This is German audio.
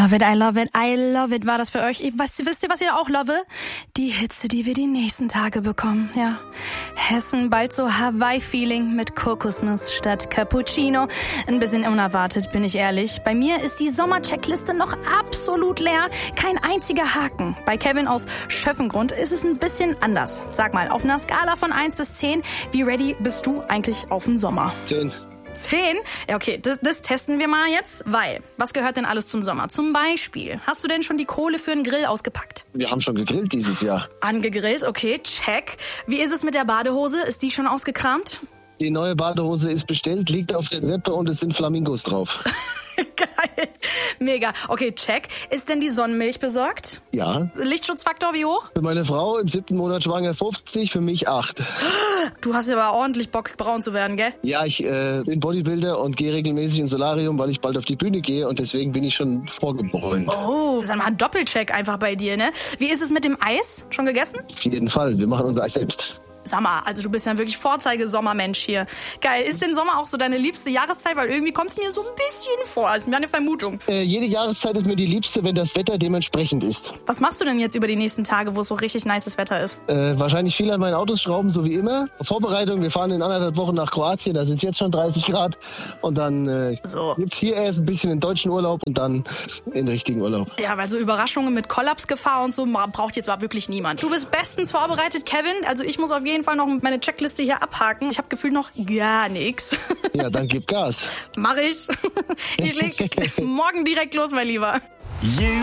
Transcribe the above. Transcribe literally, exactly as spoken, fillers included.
love it, I love it, I love it war das für euch. Was, wisst ihr, was ihr auch love? Die Hitze, die wir die nächsten Tage bekommen, ja. Hessen bald so Hawaii-Feeling mit Kokosnuss statt Cappuccino. Ein bisschen unerwartet, bin ich ehrlich. Bei mir ist die Sommercheckliste noch absolut leer. Kein einziger Haken. Bei Kevin aus Schöffengrund ist es ein bisschen anders. Sag mal, auf einer Skala von eins bis zehn, wie ready bist du eigentlich auf den Sommer? zehn. zehn? Ja, okay, das, das testen wir mal jetzt, weil, was gehört denn alles zum Sommer? Zum Beispiel, hast du denn schon die Kohle für einen Grill ausgepackt? Wir haben schon gegrillt dieses Jahr. Angegrillt, okay, check. Wie ist es mit der Badehose? Ist die schon ausgekramt? Die neue Badehose ist bestellt, liegt auf der Treppe und es sind Flamingos drauf. Geil, mega. Okay, check. Ist denn die Sonnenmilch besorgt? Ja. Lichtschutzfaktor wie hoch? Für meine Frau im siebten Monat schwanger fünfzig, für mich acht. Du hast ja aber ordentlich Bock, braun zu werden, gell? Ja, ich äh, bin Bodybuilder und gehe regelmäßig ins Solarium, weil ich bald auf die Bühne gehe und deswegen bin ich schon vorgebräunt. Oh, sag mal, ein Doppelcheck einfach bei dir, ne? Wie ist es mit dem Eis? Schon gegessen? Auf jeden Fall, wir machen unser Eis selbst. Sag mal, also du bist ja wirklich Vorzeige-Sommermensch hier. Geil, ist denn Sommer auch so deine liebste Jahreszeit? Weil irgendwie kommt es mir so ein bisschen vor, als meine Vermutung. Äh, jede Jahreszeit ist mir die liebste, wenn das Wetter dementsprechend ist. Was machst du denn jetzt über die nächsten Tage, wo es so richtig nices Wetter ist? Äh, wahrscheinlich viel an meinen Autos schrauben, so wie immer. Vorbereitung, wir fahren in anderthalb Wochen nach Kroatien, da sind es jetzt schon dreißig Grad. Und dann äh, so. gibt's hier erst ein bisschen in deutschen Urlaub und dann in richtigen Urlaub. Ja, weil so Überraschungen mit Kollapsgefahr und so braucht jetzt mal wirklich niemand. Du bist bestens vorbereitet, Kevin. Also ich muss auf jeden Fall noch meine Checkliste hier abhaken. Ich habe gefühlt noch gar nichts. Ja, dann gib Gas. Mach ich. Ich leg morgen direkt los, mein Lieber.